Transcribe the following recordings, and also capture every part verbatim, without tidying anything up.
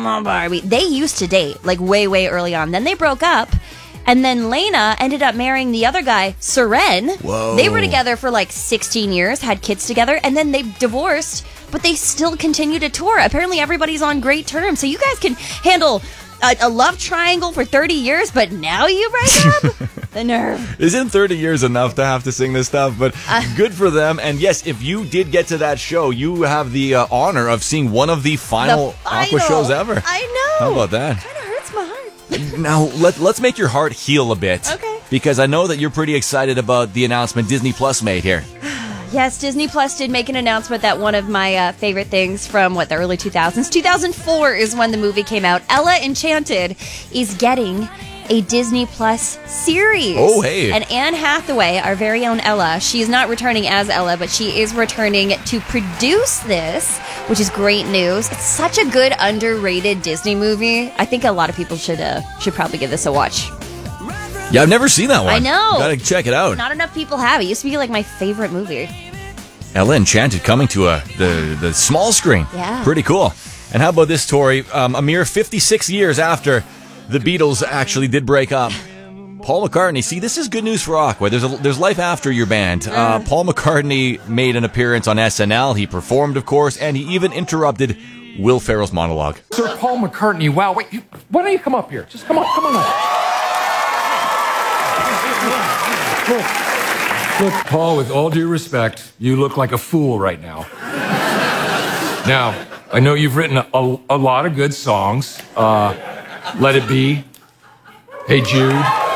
come on, Barbie. They used to date, like, way, way early on. Then they broke up. And then Lena ended up marrying the other guy, Seren. Whoa. They were together for like sixteen years, had kids together, and then they divorced, but they still continue to tour. Apparently everybody's on great terms. So you guys can handle a, a love triangle for thirty years, but now you break up? The nerve. Isn't thirty years enough to have to sing this stuff? But uh, good for them. And yes, if you did get to that show, you have the uh, honor of seeing one of the final, the final Aqua shows ever. I know. How about that? Kind of hurts my heart. Now, let, let's make your heart heal a bit. Okay. Because I know that you're pretty excited about the announcement Disney Plus made here. Yes, Disney Plus did make an announcement that one of my uh, favorite things from, what, the early two thousands? two thousand four is when the movie came out. Ella Enchanted is getting a Disney Plus series. Oh, hey. And Anne Hathaway, our very own Ella, she's not returning as Ella, but she is returning to produce this, which is great news. It's such a good, underrated Disney movie. I think a lot of people should uh, should probably give this a watch. Yeah, I've never seen that one. I know. Gotta check it out. Not enough people have. It used to be like my favorite movie. Ella Enchanted coming to a, the, the small screen. Yeah. Pretty cool. And how about this, Tori? Um, a mere fifty-six years after the Beatles actually did break up, Paul McCartney, see, this is good news for Aqua. There's a, there's life after your band. Uh, Paul McCartney made an appearance on S N L. He performed, of course, and he even interrupted Will Ferrell's monologue. Sir Paul McCartney, wow, wait, you, why don't you come up here? Just come on, come on up. Look, look, Paul, with all due respect, you look like a fool right now. Now, I know you've written a, a, a lot of good songs. Uh, Let It Be, Hey Jude,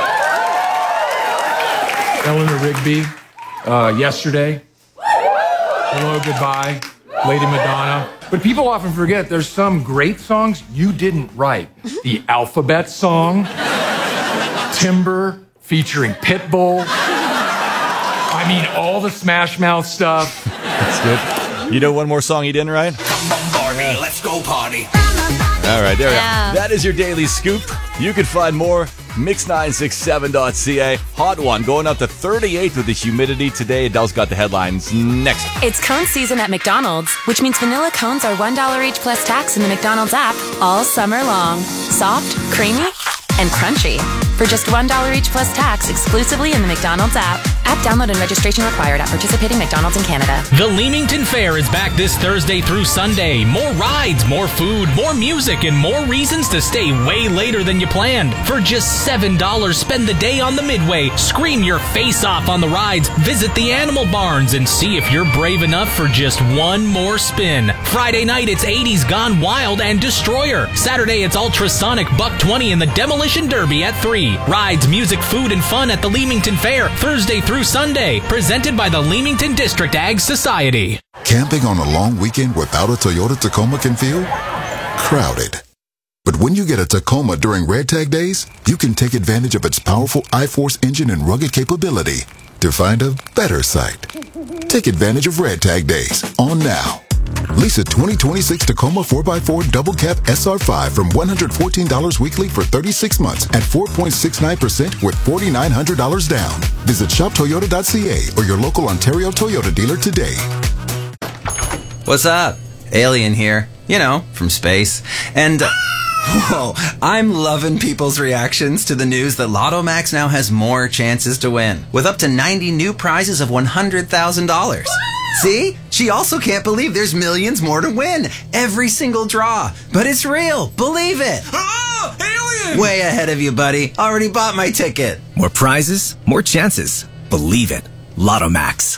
Eleanor Rigby, uh, Yesterday, Hello, Goodbye, Lady Madonna. But people often forget there's some great songs you didn't write. The Alphabet Song, Timber featuring Pitbull. I mean, all the Smash Mouth stuff. That's good. You know one more song you didn't write? Come on, Barbie, let's go party. All right, there Yeah. we go. That is your daily scoop. You can find more mix nine six seven dot c a. Hot one going up to thirty-eight with the humidity today. Adele's got the headlines next. It's cone season at McDonald's, which means vanilla cones are one dollar each plus tax in the McDonald's app all summer long. Soft, creamy, and crunchy. For just one dollar each plus tax exclusively in the McDonald's app. App download and registration required at participating McDonald's in Canada. The Leamington Fair is back this Thursday through Sunday. More rides, more food, more music, and more reasons to stay way later than you planned. For just seven dollars, spend the day on the Midway. Scream your face off on the rides. Visit the Animal Barns and see if you're brave enough for just one more spin. Friday night, it's eighties Gone Wild and Destroyer. Saturday, it's Ultrasonic Buck twenty and the Demolition Derby at three. Rides, music, food, and fun at the Leamington Fair. Thursday through Sunday. Presented by the Leamington District Ag Society. Camping on a long weekend without a Toyota Tacoma can feel crowded. But when you get a Tacoma during Red Tag Days, you can take advantage of its powerful iForce engine and rugged capability to find a better site. Take advantage of Red Tag Days on now. Lease a twenty twenty-six Tacoma four by four Double Cab S R five from one hundred fourteen dollars weekly for thirty-six months at four point six nine percent with four thousand nine hundred dollars down. Visit shop toyota dot c a or your local Ontario Toyota dealer today. What's up? Alien here. You know, from space. And, uh, whoa, I'm loving people's reactions to the news that Lotto Max now has more chances to win, with up to ninety new prizes of one hundred thousand dollars. See? She also can't believe there's millions more to win. Every single draw. But it's real. Believe it. Oh, alien! Way ahead of you, buddy. Already bought my ticket. More prizes, more chances. Believe it. Lotto Max.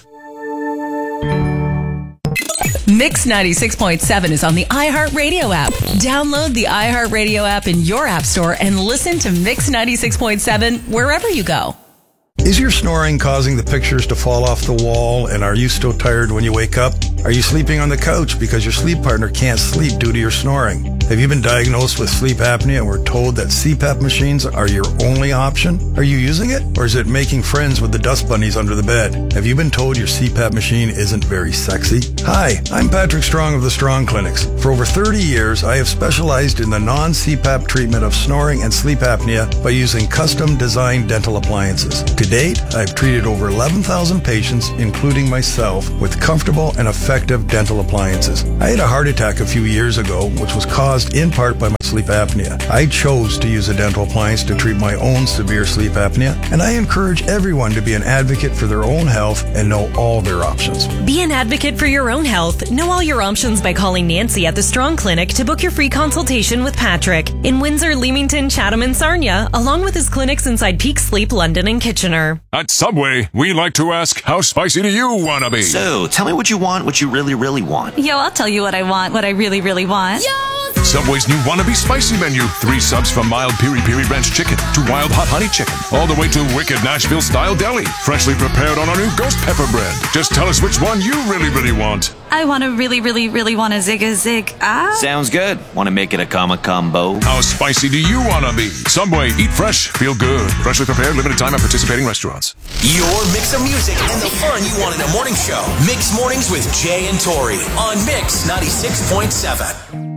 Mix ninety-six point seven is on the iHeartRadio app. Download the iHeartRadio app in your app store and listen to Mix ninety-six point seven wherever you go. Is your snoring causing the pictures to fall off the wall, and are you still tired when you wake up? Are you sleeping on the couch because your sleep partner can't sleep due to your snoring? Have you been diagnosed with sleep apnea and were told that C PAP machines are your only option? Are you using it, or is it making friends with the dust bunnies under the bed? Have you been told your C PAP machine isn't very sexy? Hi, I'm Patrick Strong of the Strong Clinics. For over thirty years, I have specialized in the non-C PAP treatment of snoring and sleep apnea by using custom-designed dental appliances. To date, I've treated over eleven thousand patients, including myself, with comfortable and effective dental appliances. I had a heart attack a few years ago, which was caused caused in part by my sleep apnea. I chose to use a dental appliance to treat my own severe sleep apnea, and I encourage everyone to be an advocate for their own health and know all their options. Be an advocate for your own health. Know all your options by calling Nancy at the Strong Clinic to book your free consultation with Patrick in Windsor, Leamington, Chatham, and Sarnia, along with his clinics inside Peak Sleep, London, and Kitchener. At Subway, we like to ask, how spicy do you want to be? So, tell me what you want, what you really, really want. Yo, I'll tell you what I want, what I really, really want. Yo! Subway's new Wannabe Spicy menu. Three subs from mild piri piri ranch chicken to wild hot honey chicken, all the way to wicked Nashville style deli, freshly prepared on our new ghost pepper bread. Just tell us which one you really, really want. I want to really, really, really want a zig a zig. Ah. Sounds good. Want to make it a comma combo? How spicy do you want to be? Subway, eat fresh, feel good. Freshly prepared, limited time at participating restaurants. Your mix of music and the fun you want in a morning show. Mix Mornings with Jay and Tori on Mix ninety-six point seven.